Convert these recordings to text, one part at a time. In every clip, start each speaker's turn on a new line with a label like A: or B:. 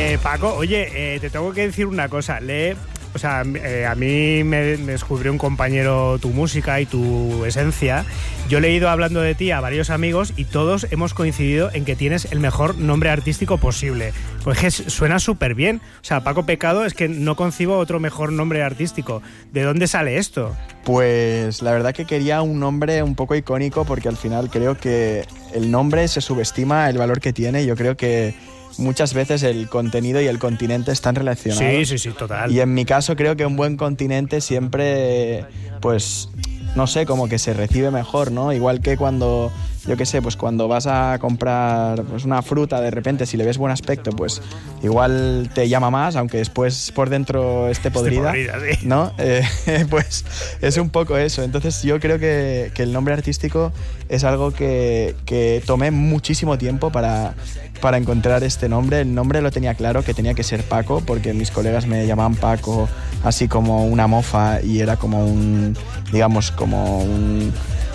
A: Paco, oye, te tengo que decir una cosa. A mí me descubrió un compañero tu música y tu esencia. Yo le he ido hablando de ti a varios amigos y todos hemos coincidido en que tienes el mejor nombre artístico posible. Pues que suena súper bien. O sea, Paco Pecado, es que no concibo otro mejor nombre artístico. ¿De dónde sale esto?
B: Pues la verdad que quería un nombre un poco icónico porque al final creo que el nombre se subestima el valor que tiene. Yo creo que muchas veces el contenido y el continente están relacionados.
A: Sí, total.
B: Y en mi caso creo que un buen continente siempre, pues, no sé, como que se recibe mejor, ¿no? Igual que cuando, yo qué sé, pues cuando vas a comprar pues una fruta, de repente, si le ves buen aspecto, pues igual te llama más, aunque después por dentro esté podrida,
A: sí.
B: ¿no? Pues es un poco eso. Entonces yo creo que el nombre artístico es algo que tomé muchísimo tiempo para encontrar este nombre. El nombre lo tenía claro, que tenía que ser Paco, porque mis colegas me llamaban Paco, así como una mofa, y era como un, digamos, como un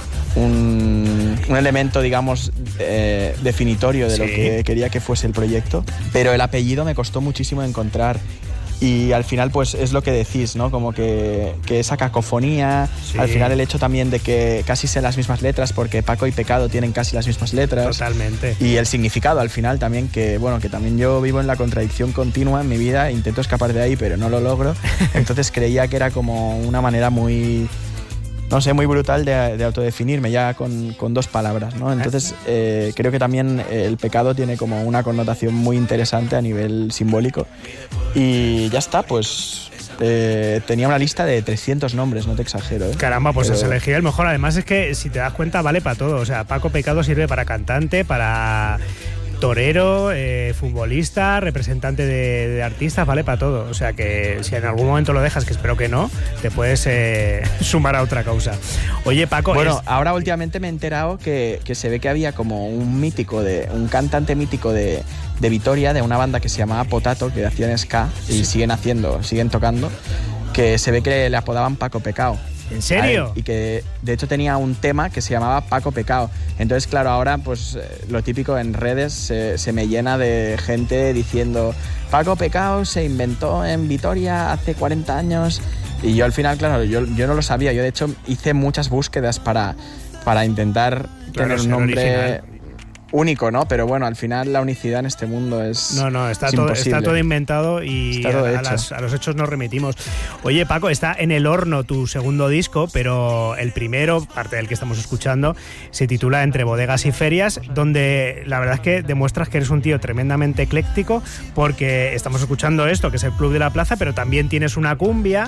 B: elemento, digamos, definitorio de lo que quería que fuese el proyecto. Pero el apellido me costó muchísimo encontrar. Y al final, pues es lo que decís, ¿no? Como que esa cacofonía, al final el hecho también de que casi sean las mismas letras, porque Paco y Pecado tienen casi las mismas letras.
A: Totalmente.
B: Y el significado al final también, que bueno, que también yo vivo en la contradicción continua en mi vida, intento escapar de ahí, pero no lo logro. Entonces creía que era como una manera muy, no sé, muy brutal de autodefinirme ya con dos palabras, ¿no? Entonces creo que también el pecado tiene como una connotación muy interesante a nivel simbólico. Y ya está, pues tenía una lista de 300 nombres, no te exagero, ¿eh?
A: Caramba, pues has elegido el mejor. Además es que, si te das cuenta, vale para todo. O sea, Paco Pecado sirve para cantante, para torero, futbolista, representante de artistas, vale para todo. O sea que si en algún momento lo dejas, que espero que no, te puedes sumar a otra causa. Oye, Paco...
B: Bueno, ahora últimamente me he enterado que se ve que había como un cantante mítico de Vitoria, de una banda que se llamaba Potato, que hacían ska y siguen tocando, que se ve que le apodaban Paco Pecado.
A: ¿En serio?
B: Y que de hecho tenía un tema que se llamaba Paco Pecado. Entonces, claro, ahora pues lo típico en redes se me llena de gente diciendo Paco Pecado se inventó en Vitoria hace 40 años. Y yo al final, claro, yo no lo sabía. Yo de hecho hice muchas búsquedas para intentar tener un nombre original, único, ¿no? Pero bueno, al final la unicidad en este mundo es
A: está todo inventado y a los hechos nos remitimos. Oye, Paco, está en el horno tu segundo disco, pero el primero, parte del que estamos escuchando, se titula Entre bodegas y ferias, donde la verdad es que demuestras que eres un tío tremendamente ecléctico, porque estamos escuchando esto, que es el Club de la Plaza, pero también tienes una cumbia.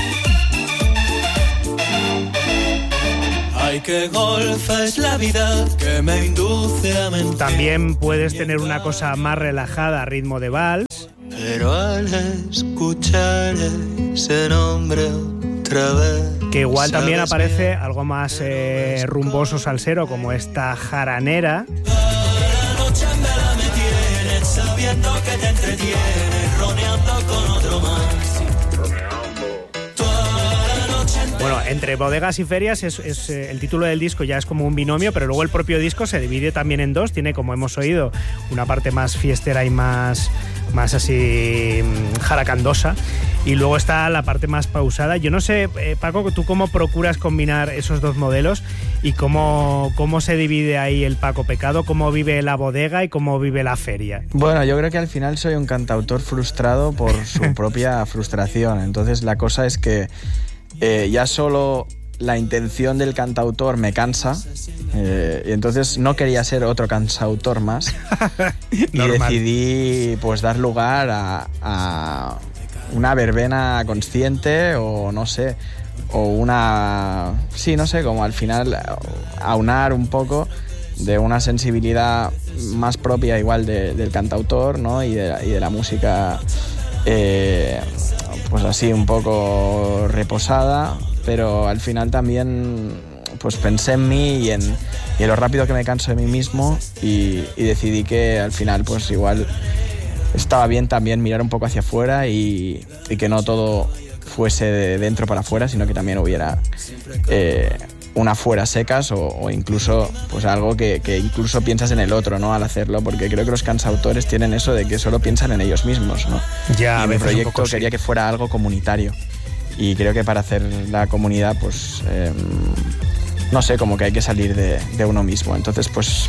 C: Ay, qué golfa es la vida que me induce a mentir.
A: También puedes tener una cosa más relajada a ritmo de vals.
C: Pero al escuchar ese nombre otra vez,
A: que igual también aparece algo más rumboso, salsero, como esta jaranera.
C: Toda la noche en vela me tienes, sabiendo que te entretienes, roneando con otro más.
A: Bueno, Entre bodegas y ferias es el título del disco, ya es como un binomio, pero luego el propio disco se divide también en dos. Tiene, como hemos oído, una parte más fiestera y más así jaracandosa, y luego está la parte más pausada. Yo no sé, Paco, ¿tú cómo procuras combinar esos dos modelos y cómo se divide ahí el Paco Pecado? ¿Cómo vive la bodega y cómo vive la feria?
B: Bueno, yo creo que al final soy un cantautor frustrado por su propia frustración. Entonces la cosa es que ya solo la intención del cantautor me cansa, y entonces no quería ser otro cantautor más. Y decidí pues dar lugar a una verbena consciente, o no sé, o una... Sí, no sé, como al final aunar un poco de una sensibilidad más propia igual del cantautor, ¿no? y de la música pues así un poco reposada, pero al final también pues pensé en mí y en lo rápido que me canso de mí mismo, y decidí que al final pues igual estaba bien también mirar un poco hacia afuera y que no todo fuese de dentro para afuera, sino que también hubiera una fuera secas o incluso pues algo que incluso piensas en el otro, ¿no? Al hacerlo, porque creo que los cantautores tienen eso de que solo piensan en ellos mismos, ¿no?
A: Ya,
B: y mi proyecto quería que fuera algo comunitario y creo que para hacer la comunidad pues no sé, como que hay que salir de uno mismo. Entonces pues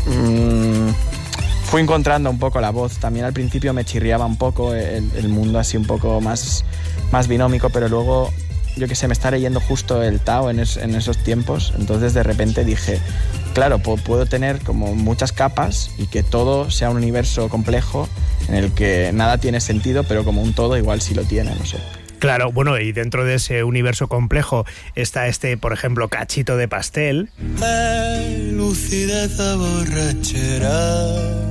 B: fui encontrando un poco la voz. También al principio me chirriaba un poco el mundo así un poco más binómico, pero luego yo que sé, me está leyendo justo el Tao en esos tiempos, entonces de repente dije, claro, puedo tener como muchas capas y que todo sea un universo complejo en el que nada tiene sentido, pero como un todo igual sí lo tiene, no sé.
A: Claro, bueno, y dentro de ese universo complejo está por ejemplo, cachito de pastel.
C: Lucidez a borrachera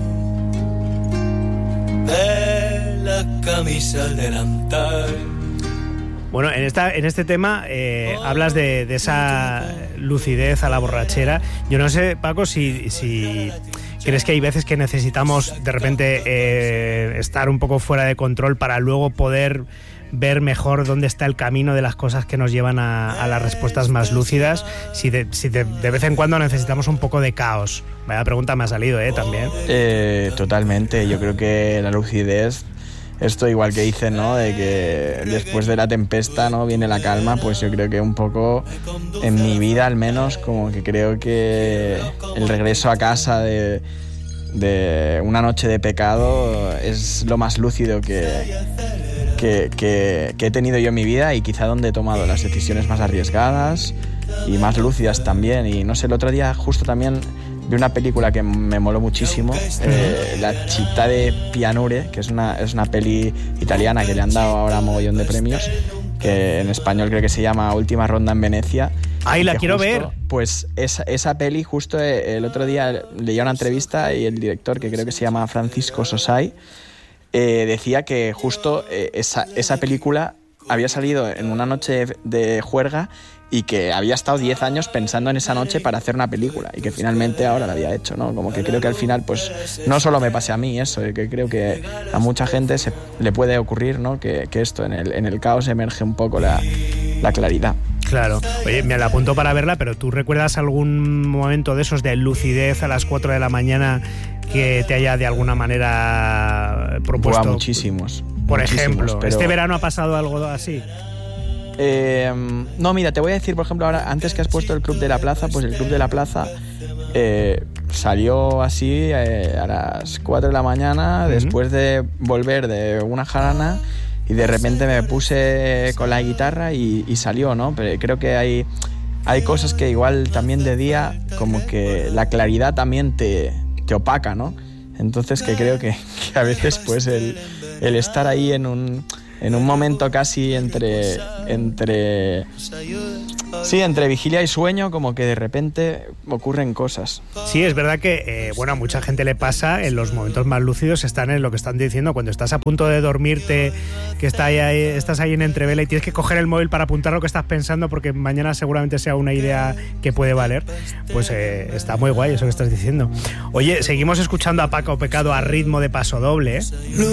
C: de la camisa al delantal.
A: Bueno, en este tema hablas de esa lucidez a la borrachera. Yo no sé, Paco, si crees que hay veces que necesitamos de repente estar un poco fuera de control para luego poder ver mejor dónde está el camino de las cosas que nos llevan a las respuestas más lúcidas, si de vez en cuando necesitamos un poco de caos. Vaya pregunta me ha salido, también.
B: Totalmente, yo creo que la lucidez, esto igual que dicen, ¿no? De que después de la tempestad, ¿no? Viene la calma, pues yo creo que un poco en mi vida al menos como que creo que el regreso a casa de una noche de pecado es lo más lúcido que he tenido yo en mi vida y quizá donde he tomado las decisiones más arriesgadas y más lúcidas también. Y no sé, el otro día justo también vi una película que me moló muchísimo, La città de Pianure, que es una peli italiana que le han dado ahora mogollón de premios, que en español creo que se llama Última ronda en Venecia.
A: ¡Ay, la quiero ver!
B: Pues esa peli justo el otro día leía una entrevista y el director, que creo que se llama Francisco Sosai, decía que justo esa película había salido en una noche de juerga y que había estado 10 años pensando en esa noche para hacer una película y que finalmente ahora la había hecho, ¿no? Como que creo que al final pues no solo me pase a mí eso, que creo que a mucha gente le puede ocurrir, ¿no? Que esto en el caos emerge un poco la claridad.
A: Claro. Oye, me la apunto para verla, pero ¿tú recuerdas algún momento de esos de lucidez a las 4 de la mañana que te haya de alguna manera propuesto?
B: Muchísimos.
A: Por ejemplo,
B: pero...
A: ¿este verano ha pasado algo así?
B: No, mira, te voy a decir, por ejemplo, ahora, antes que has puesto el Club de la Plaza, pues el Club de la Plaza salió así a las 4 de la mañana, después de volver de una jarana, y de repente me puse con la guitarra y salió, ¿no? Pero creo que hay cosas que igual también de día, como que la claridad también te opaca, ¿no? Entonces que creo que a veces pues el estar ahí en un momento casi entre vigilia y sueño, como que de repente ocurren cosas.
A: Sí, es verdad que a mucha gente le pasa en los momentos más lúcidos, están en lo que están diciendo, cuando estás a punto de dormirte, que estás ahí en entrevela y tienes que coger el móvil para apuntar lo que estás pensando porque mañana seguramente sea una idea que puede valer, pues está muy guay eso que estás diciendo. Oye, seguimos escuchando a Paco Pecado a ritmo de paso doble, ¿eh?